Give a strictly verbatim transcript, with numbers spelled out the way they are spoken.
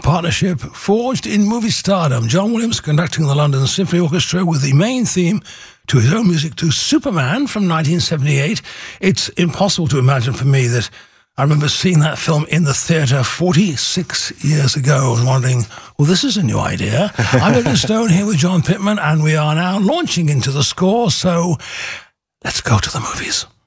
partnership forged in movie stardom. John Williams conducting the London Symphony Orchestra with the main theme to his own music to Superman from nineteen seventy-eight. It's impossible to imagine for me that I remember seeing that film in the theatre forty-six years ago and wondering, well, this is a new idea. I'm Edward Stone here with John Pittman, and we are now launching into the score, so let's go to the movies.